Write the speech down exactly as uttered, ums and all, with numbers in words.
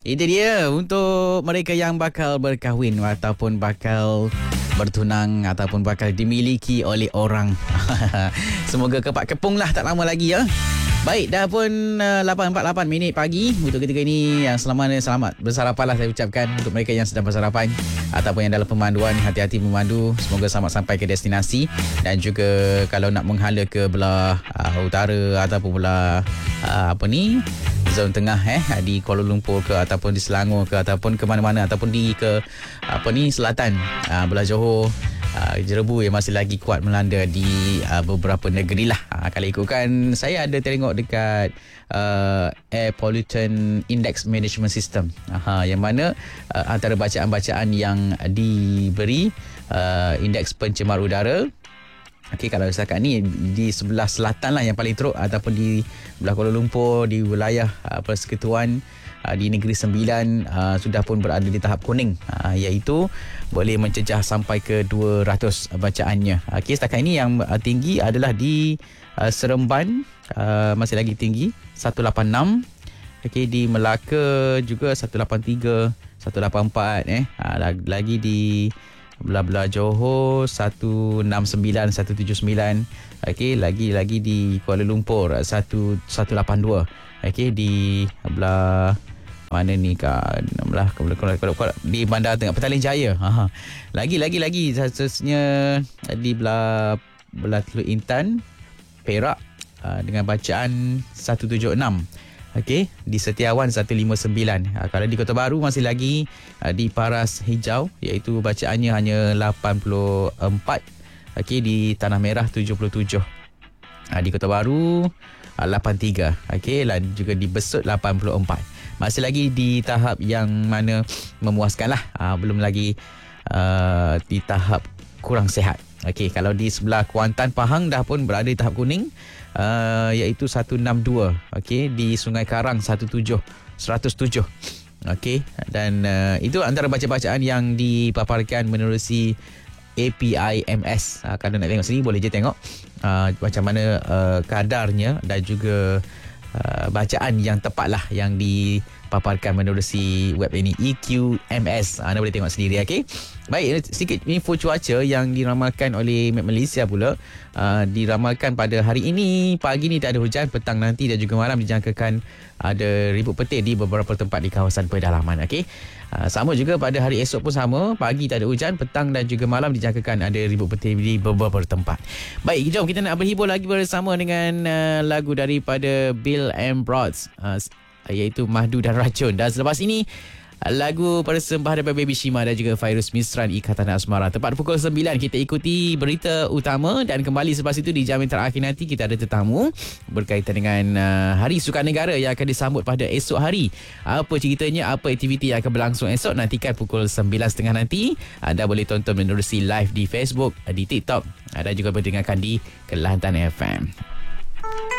Itu dia untuk mereka yang bakal berkahwin ataupun bakal bertunang ataupun bakal dimiliki oleh orang. Semoga kepak kepung lah, tak lama lagi ya. Baik, dah pun uh, lapan empat puluh lapan minit pagi untuk ketika ini. Yang selamat selamat bersarapan lah saya ucapkan untuk mereka yang sedang bersarapan ataupun yang dalam pemanduan, hati-hati memandu. Semoga selamat sampai ke destinasi. Dan juga kalau nak menghala ke belah uh, utara ataupun belah uh, apa ni zon tengah eh di Kuala Lumpur ke ataupun di Selangor ke ataupun ke mana-mana ataupun di ke apa ni selatan uh, belah Johor, uh, jerebu yang masih lagi kuat melanda di uh, beberapa negeri lah. Uh, kalau ikutkan saya ada tengok dekat uh, Air Pollutant Index Management System, uh, yang mana uh, antara bacaan-bacaan yang diberi uh, indeks pencemar udara. Okey, kalau setakat ni di sebelah selatan lah yang paling teruk ataupun di belah Kuala Lumpur, di wilayah uh, Persekutuan uh, di Negeri Sembilan uh, sudah pun berada di tahap kuning, uh, iaitu boleh mencecah sampai ke dua ratus bacaannya. Okey, setakat ini yang uh, tinggi adalah di uh, Seremban, uh, masih lagi tinggi seratus lapan puluh enam. Okey, di Melaka juga seratus lapan puluh tiga, seratus lapan puluh empat eh uh, lagi di belah-belah Johor seratus enam puluh sembilan, seratus tujuh puluh sembilan. Okey, lagi-lagi di Kuala Lumpur seratus lapan puluh dua. Okey, di belah mana ni kan, belah di Bandar Tengah Petaling Jaya. Ha. Lagi-lagi lagi seterusnya di belah belah Teluk Intan, Perak dengan bacaan seratus tujuh puluh enam. Okey, di Setiawan seratus lima puluh sembilan. Ha, kalau di Kota Baru masih lagi ha, di Paras Hijau, iaitu bacaannya hanya lapan puluh empat. Okey, di Tanah Merah tujuh puluh tujuh. Ha, di Kota Baru ha, lapan puluh tiga. Okey, dan juga di Besut lapan puluh empat. Masih lagi di tahap yang mana memuaskan lah. Ha, belum lagi uh, di tahap kurang sihat. Okey, kalau di sebelah Kuantan, Pahang dah pun berada di tahap kuning. Uh, iaitu seratus enam puluh dua. Okey, di Sungai Karang seratus tujuh, seratus tujuh. Okey, dan uh, itu antara baca-bacaan yang dipaparkan menerusi A P I M S. Uh, kalau nak tengok sini boleh je tengok uh, macam mana uh, kadarnya dan juga uh, bacaan yang tepatlah yang dipaparkan menerusi web ini E Q M S. Anda boleh tengok sendiri. Okey. Baik, sedikit info cuaca yang diramalkan oleh Met Malaysia pula. Uh, diramalkan pada hari ini, pagi ni tak ada hujan, petang nanti dan juga malam dijangkakan ada ribut petir di beberapa tempat di kawasan pedalaman. Okey. Uh, sama juga pada hari esok pun sama, pagi tak ada hujan, petang dan juga malam dijangkakan ada ribut petir di beberapa tempat. Baik, jom kita nak berhibur lagi bersama dengan uh, lagu daripada Bill and Broads, uh, iaitu Mahdu dan Racun. Dan selepas ini lagu persembahan daripada Baby Shima dan juga Fairuz Misran, Ikatan Asmara. Tepat pukul sembilan kita ikuti berita utama dan kembali selepas itu di jam yang terakhir nanti kita ada tetamu berkaitan dengan uh, Hari Sukan Negara yang akan disambut pada esok hari. Apa ceritanya, apa aktiviti yang akan berlangsung esok, nantikan pukul sembilan tiga puluh nanti. Anda boleh tonton menerusi live di Facebook, di TikTok dan juga berdengarkan di Kelantan F M.